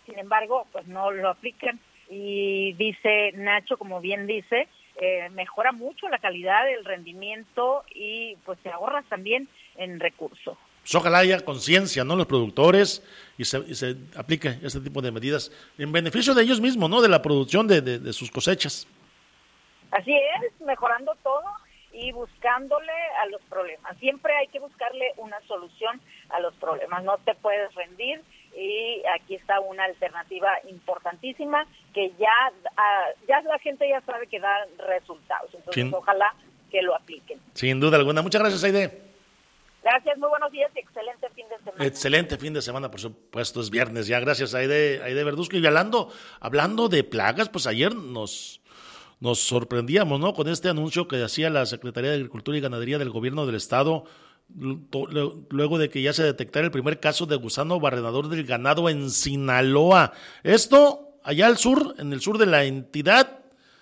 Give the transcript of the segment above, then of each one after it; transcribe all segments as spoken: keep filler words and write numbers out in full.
sin embargo, pues no lo aplican. Y dice Nacho, como bien dice, eh, mejora mucho la calidad del rendimiento y pues se ahorra también en recursos. Pues ojalá haya conciencia, ¿no?, los productores y se, y se aplique este tipo de medidas en beneficio de ellos mismos, ¿no?, de la producción de, de, de sus cosechas. Así es, mejorando todo y buscándole a los problemas. Siempre hay que buscarle una solución a los problemas, no te puedes rendir, y aquí está una alternativa importantísima que ya, uh, ya la gente ya sabe que da resultados, entonces Sin, ojalá que lo apliquen. Sin duda alguna. Muchas gracias, Aide. Gracias, muy buenos días y excelente fin de semana. Excelente fin de semana, por supuesto, es viernes ya. Gracias, Aide, Aide Verduzco. Y hablando, hablando de plagas, pues ayer nos... Nos sorprendíamos, ¿no?, con este anuncio que hacía la Secretaría de Agricultura y Ganadería del Gobierno del Estado, luego de que ya se detectara el primer caso de gusano barrenador del ganado en Sinaloa. Esto allá al sur, en el sur de la entidad,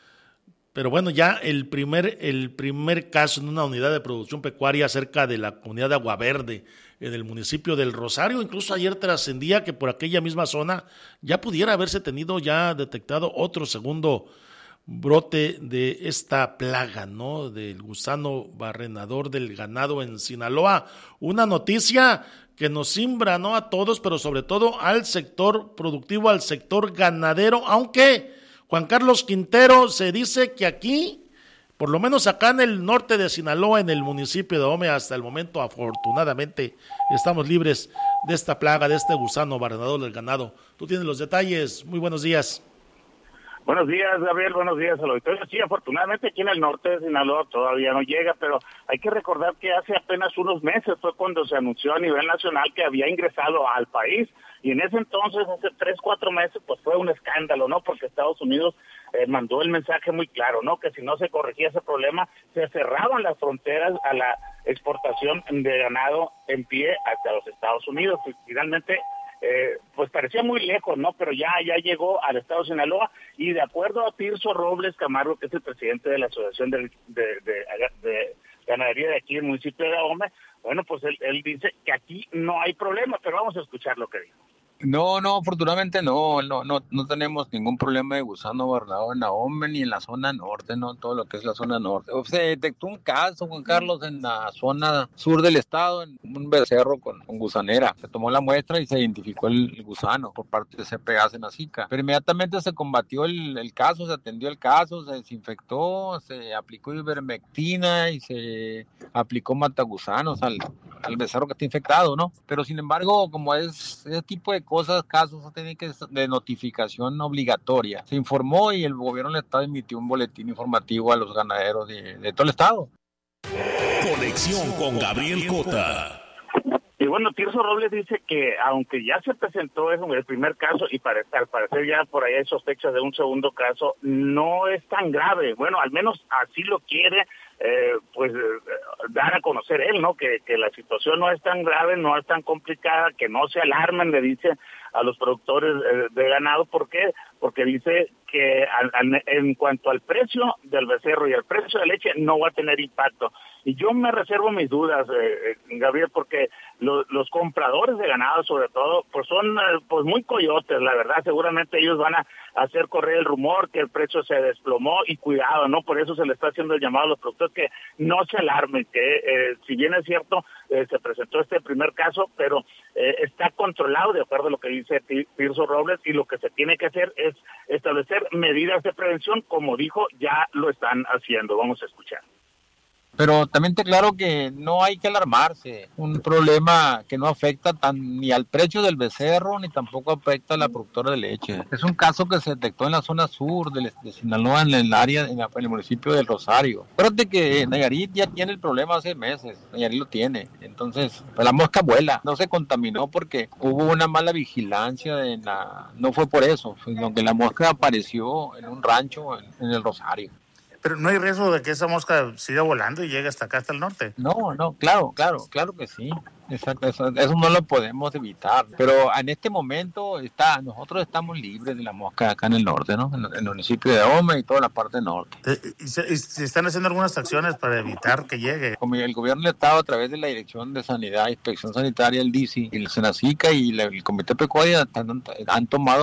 pero bueno, ya el primer, el primer caso en una unidad de producción pecuaria cerca de la comunidad de Agua Verde, en el municipio del Rosario. Incluso ayer trascendía que por aquella misma zona ya pudiera haberse tenido ya detectado otro segundo brote de esta plaga, ¿no?, del gusano barrenador del ganado en Sinaloa. Una noticia que nos simbra, ¿no?, a todos, pero sobre todo al sector productivo, al sector ganadero, aunque Juan Carlos Quintero se dice que aquí, por lo menos acá en el norte de Sinaloa, en el municipio de Ome, hasta el momento afortunadamente estamos libres de esta plaga, de este gusano barrenador del ganado. Tú tienes los detalles. Muy buenos días. Buenos días, Gabriel, buenos días al auditorio. Sí, afortunadamente aquí en el norte de Sinaloa todavía no llega, pero hay que recordar que hace apenas unos meses fue cuando se anunció a nivel nacional que había ingresado al país, y en ese entonces, hace tres, cuatro meses, pues fue un escándalo, ¿no?, porque Estados Unidos eh, mandó el mensaje muy claro, ¿no?, que si no se corregía ese problema, se cerraban las fronteras a la exportación de ganado en pie hacia los Estados Unidos. Y finalmente, Eh, pues parecía muy lejos, ¿no? Pero ya ya llegó al estado de Sinaloa, y de acuerdo a Tirso Robles Camargo, que es el presidente de la Asociación de, de, de, de Ganadería de aquí, el municipio de Ahome, bueno, pues él, él dice que aquí no hay problema, pero vamos a escuchar lo que dijo. No, no, afortunadamente no, no, no, no tenemos ningún problema de gusano barrenador en Ahome ni en la zona norte, no, todo lo que es la zona norte. O sea, se detectó un caso, Juan Carlos, en la zona sur del estado, en un becerro con, con gusanera. Se tomó la muestra y se identificó el, el gusano por parte de C P A Senacica. Pero inmediatamente se combatió el, el caso, se atendió el caso, se desinfectó, se aplicó ivermectina y se aplicó matagusanos al, al becerro que está infectado, ¿no? Pero sin embargo, como es ese tipo de cosas, casos tienen que de notificación obligatoria. Se informó y el gobierno del estado emitió un boletín informativo a los ganaderos de, de todo el estado. Conexión con Gabriel Cota. Y bueno, Tirso Robles dice que aunque ya se presentó el primer caso y para, al parecer ya por ahí hay sospechas de un segundo caso, no es tan grave. Bueno, al menos así lo quiere eh, pues eh, dar a conocer él, ¿no? Que, que la situación no es tan grave, no es tan complicada, que no se alarmen, le dice a los productores eh, de ganado. ¿Por qué? Porque dice que al, al, en cuanto al precio del becerro y al precio de leche no va a tener impacto. Y yo me reservo mis dudas, eh, Gabriel, porque lo, los compradores de ganado, sobre todo, pues son eh, pues muy coyotes, la verdad. Seguramente ellos van a hacer correr el rumor que el precio se desplomó, y cuidado, ¿no? Por eso se le está haciendo el llamado a los productores que no se alarmen, que eh, si bien es cierto, eh, se presentó este primer caso, pero eh, está controlado de acuerdo a lo que dice Tirso Robles, y lo que se tiene que hacer es establecer medidas de prevención, como dijo, ya lo están haciendo. Vamos a escuchar. Pero también te claro que no hay que alarmarse. Un problema que no afecta tan, ni al precio del becerro, ni tampoco afecta a la productora de leche. Es un caso que se detectó en la zona sur de, de Sinaloa, en el área, en, la, en el municipio del Rosario. Acuérdate que Nayarit ya tiene el problema hace meses. Nayarit lo tiene. Entonces, pues la mosca vuela. No se contaminó porque hubo una mala vigilancia. En la, no fue por eso, sino que la mosca apareció en un rancho en, en el Rosario. Pero no hay riesgo de que esa mosca siga volando y llegue hasta acá, hasta el norte. No, no, claro, claro, claro que sí. Exacto, eso, eso no lo podemos evitar. Pero en este momento está, nosotros estamos libres de la mosca acá en el norte, ¿no? En, en el municipio de Ahome y toda la parte norte. ¿Y se, y se están haciendo algunas acciones para evitar que llegue? Como el gobierno del estado, a través de la Dirección de Sanidad, Inspección Sanitaria, el D I C I, el Senacica y la, el Comité Pecuaria han, han tomado